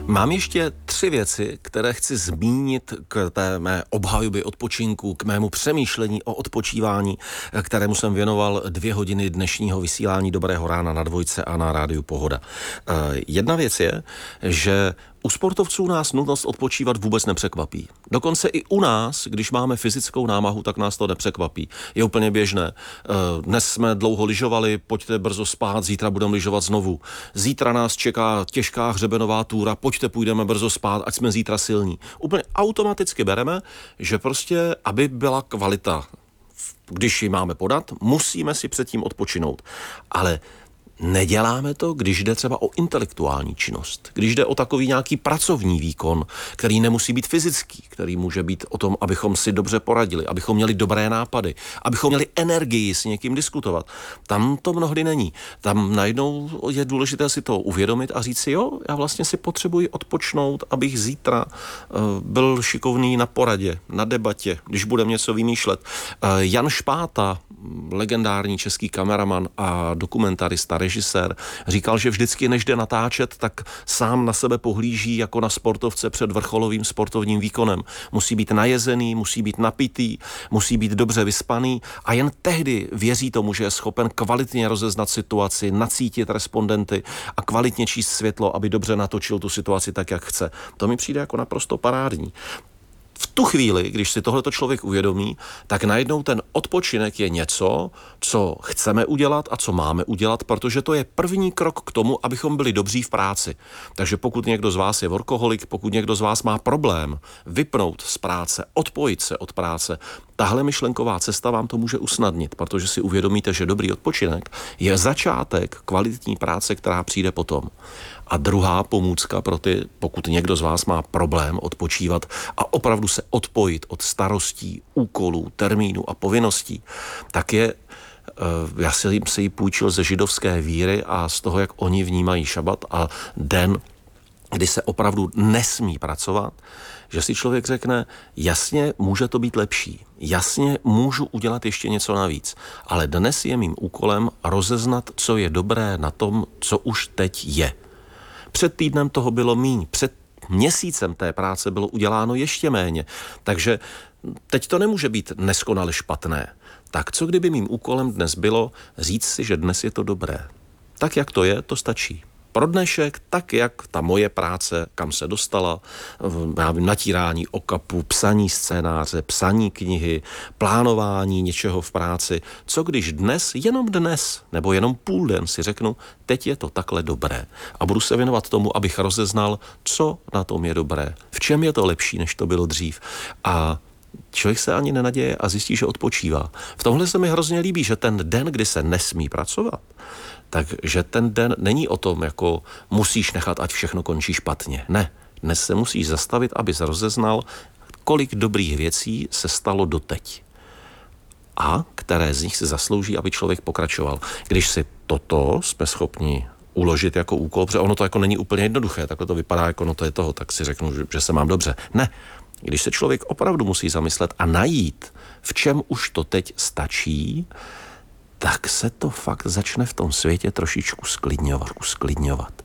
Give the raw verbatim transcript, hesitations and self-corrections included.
Mám ještě tři věci, které chci zmínit k té mé obhajoby odpočinku, k mému přemýšlení o odpočívání, kterému jsem věnoval dvě hodiny dnešního vysílání Dobrého rána na Dvojce a na rádiu Pohoda. Jedna věc je, že u sportovců nás nutnost odpočívat vůbec nepřekvapí. Dokonce i u nás, když máme fyzickou námahu, tak nás to nepřekvapí. Je úplně běžné. Dnes jsme dlouho lyžovali, pojďte brzo spát, zítra budeme lyžovat znovu. Zítra nás čeká těžká hřebenová túra, pojďte půjdeme brzo spát, ať jsme zítra silní. Úplně automaticky bereme, že prostě, aby byla kvalita, když ji máme podat, musíme si předtím odpočinout. Ale neděláme to, když jde třeba o intelektuální činnost, když jde o takový nějaký pracovní výkon, který nemusí být fyzický, který může být o tom, abychom si dobře poradili, abychom měli dobré nápady, abychom měli energii s někým diskutovat. Tam to mnohdy není. Tam najednou je důležité si to uvědomit a říct si, jo, já vlastně si potřebuji odpočnout, abych zítra uh, byl šikovný na poradě, na debatě, když budeme něco vymýšlet. Uh, Jan Špáta, legendární český kameraman a dokumentarista, režisér, říkal, že vždycky, než jde natáčet, tak sám na sebe pohlíží jako na sportovce před vrcholovým sportovním výkonem. Musí být najezený, musí být napitý, musí být dobře vyspaný a jen tehdy věří tomu, že je schopen kvalitně rozeznat situaci, nacítit respondenty a kvalitně číst světlo, aby dobře natočil tu situaci tak, jak chce. To mi přijde jako naprosto parádní. V tu chvíli, když si tohleto člověk uvědomí, tak najednou ten odpočinek je něco, co chceme udělat a co máme udělat, protože to je první krok k tomu, abychom byli dobří v práci. Takže pokud někdo z vás je workoholik, pokud někdo z vás má problém vypnout z práce, odpojit se od práce, tahle myšlenková cesta vám to může usnadnit, protože si uvědomíte, že dobrý odpočinek je začátek kvalitní práce, která přijde potom. A druhá pomůcka pro ty, pokud někdo z vás má problém odpočívat a opravdu se odpojit od starostí, úkolů, termínů a povinností, tak je, já jsem si ji půjčil ze židovské víry a z toho, jak oni vnímají šabat a den, kdy se opravdu nesmí pracovat, že si člověk řekne, jasně, může to být lepší, jasně, můžu udělat ještě něco navíc, ale dnes je mým úkolem rozeznat, co je dobré na tom, co už teď je. Před týdnem toho bylo míň, před měsícem té práce bylo uděláno ještě méně, takže teď to nemůže být neskonale špatné. Tak co kdyby mým úkolem dnes bylo říct si, že dnes je to dobré? Tak jak to je, to stačí. Pro dnešek, tak jak ta moje práce, kam se dostala, já vím, natírání okapu, psaní scénáře, psaní knihy, plánování něčeho v práci. Co když dnes, jenom dnes, nebo jenom půl den si řeknu, teď je to takhle dobré. A budu se věnovat tomu, abych rozeznal, co na tom je dobré. V čem je to lepší, než to bylo dřív. A člověk se ani nenaděje a zjistí, že odpočívá. V tomhle se mi hrozně líbí, že ten den, kdy se nesmí pracovat, takže ten den není o tom, jako musíš nechat, ať všechno končí špatně. Ne, dnes se musíš zastavit, abys rozeznal, kolik dobrých věcí se stalo doteď. A které z nich si zaslouží, aby člověk pokračoval. Když si toto jsme schopni uložit jako úkol, protože ono to jako není úplně jednoduché, takhle to vypadá, jako no to je toho, tak si řeknu, že, že se mám dobře. Ne, když se člověk opravdu musí zamyslet a najít, v čem už to teď stačí, tak se to fakt začne v tom světě trošičku sklidňovat. sklidňovat.